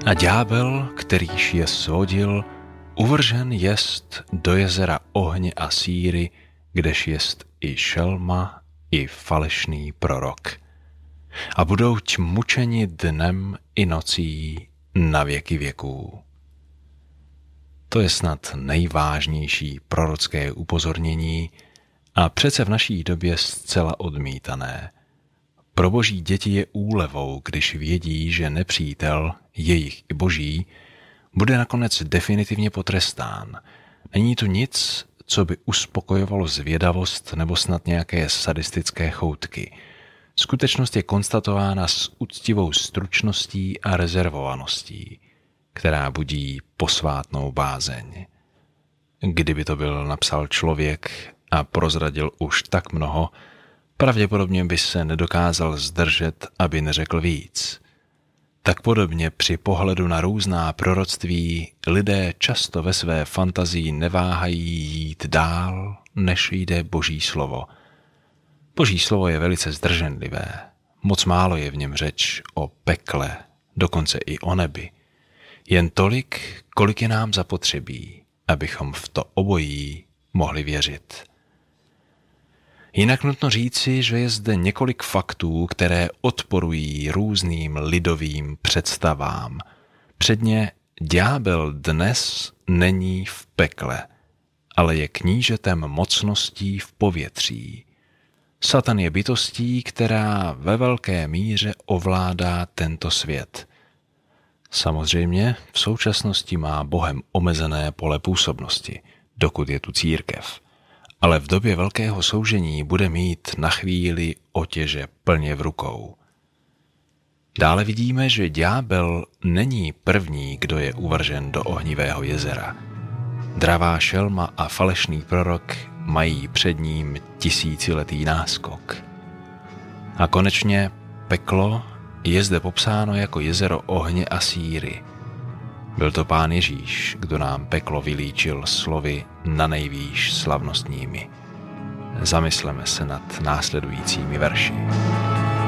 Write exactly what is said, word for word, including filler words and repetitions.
A ďábel, kterýž je svodil, uvržen jest do jezera ohně a síry, kdež jest i šelma, i falešný prorok. A budou mučeni dnem i nocí na věky věků. To je snad nejvážnější prorocké upozornění a přece v naší době zcela odmítané. Pro boží děti je úlevou, když vědí, že nepřítel, jejich i boží, bude nakonec definitivně potrestán. Není tu nic, co by uspokojovalo zvědavost nebo snad nějaké sadistické choutky. Skutečnost je konstatována s úctivou stručností a rezervovaností, která budí posvátnou bázeň. Kdyby to byl napsal člověk a prozradil už tak mnoho, pravděpodobně by se nedokázal zdržet, aby neřekl víc. Tak podobně při pohledu na různá proroctví lidé často ve své fantazii neváhají jít dál, než jde Boží slovo. Boží slovo je velice zdrženlivé, moc málo je v něm řeč o pekle, dokonce i o nebi. Jen tolik, kolik je nám zapotřebí, abychom v to obojí mohli věřit. Jinak nutno říci, že je zde několik faktů, které odporují různým lidovým představám. Předně ďábel dnes není v pekle, ale je knížetem mocností v povětří. Satan je bytostí, která ve velké míře ovládá tento svět. Samozřejmě v současnosti má Bohem omezené pole působnosti, dokud je tu církev. Ale v době velkého soužení bude mít na chvíli otěže plně v rukou. Dále vidíme, že ďábel není první, kdo je uvržen do ohnivého jezera. Dravá šelma a falešný prorok mají před ním tisíciletý náskok. A konečně peklo je zde popsáno jako jezero ohně a síry. Byl to Pán Ježíš, kdo nám peklo vylíčil slovy na nejvýš slavnostními. Zamysleme se nad následujícími verši.